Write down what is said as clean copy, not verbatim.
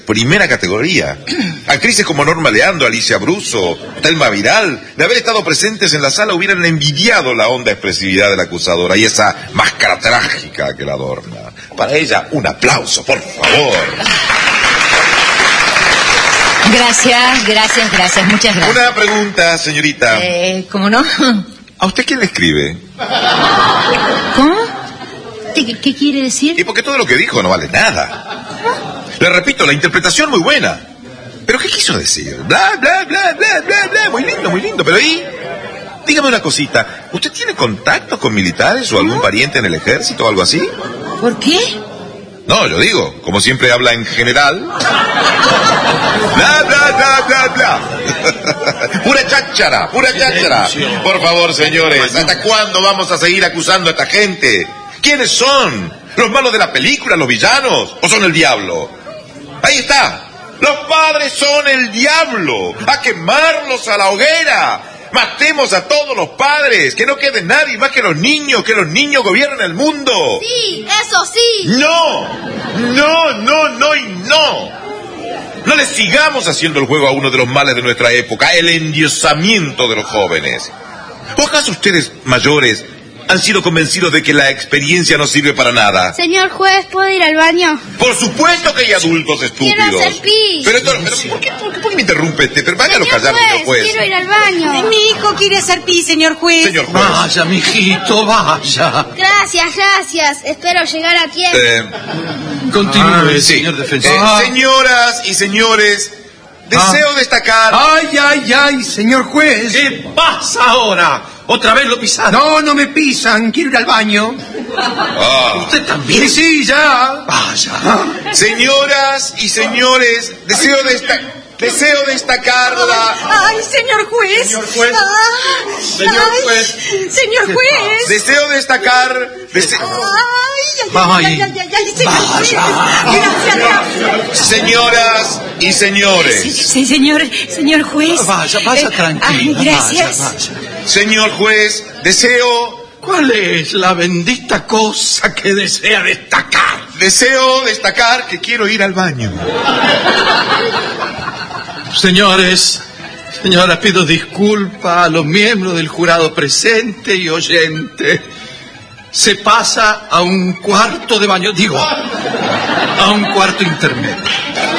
primera categoría. Actrices como Norma Leandro, Alicia Bruso, Thelma Vidal, de haber estado presentes en la sala hubieran envidiado la honda expresividad de la acusadora y esa máscara trágica que la adorna. Para ella, un aplauso, por favor. Gracias, muchas gracias. Una pregunta, señorita. ¿Cómo no? ¿A usted quién le escribe? ¿Cómo? ¿Qué quiere decir? Y porque todo lo que dijo no vale nada. Le repito, la interpretación muy buena. ¿Pero qué quiso decir? Bla, bla, bla, bla, bla, bla. Muy lindo. Pero ahí, dígame una cosita. ¿Usted tiene contacto con militares o algún pariente en el ejército o algo así? ¿Por qué? No, yo digo, como siempre habla en general. Bla, bla, bla, bla, bla. Pura cháchara. Por favor, señores, ¿hasta cuándo vamos a seguir acusando a esta gente? ¿Quiénes son? ¿Los malos de la película, los villanos? ¿O son el diablo? Ahí está. Los padres son el diablo. ¡A quemarlos a la hoguera! Matemos a todos los padres. Que no quede nadie más que los niños. Que los niños gobiernen el mundo. Sí, eso sí. No. No le sigamos haciendo el juego a uno de los males de nuestra época. El endiosamiento de los jóvenes. ¿O acaso ustedes, mayores, han sido convencidos de que la experiencia no sirve para nada? Señor juez, ¿puedo ir al baño? Por supuesto que hay adultos estúpidos. Quiero hacer pis. Pero ¿por qué me interrumpe este? Pero váyalo callado, señor juez. Quiero ir al baño. Mi hijo quiere hacer pis, señor juez. Señor juez. Vaya, mijito, vaya. Gracias. Espero llegar a tiempo. Continúe, señor defensor. Señoras y señores, deseo destacar... Ay, señor juez. ¿Qué pasa ahora? ¿Otra vez lo pisaron? No me pisan, quiero ir al baño. ¿Usted también? Sí, ya. Vaya. Señoras y señores, deseo destacar la... ¡Ay, señor juez! Señor juez. Señor juez. Señor juez. Deseo destacar... Ay, señor juez. Gracias. Señoras y señores. Sí, señor juez. Vaya, tranquilo. Ay, gracias. Vaya. Señor juez, deseo... ¿Cuál es la bendita cosa que desea destacar? Deseo destacar que quiero ir al baño. Señoras, pido disculpas a los miembros del jurado presente y oyente. Se pasa a un cuarto de baño, a un cuarto intermedio.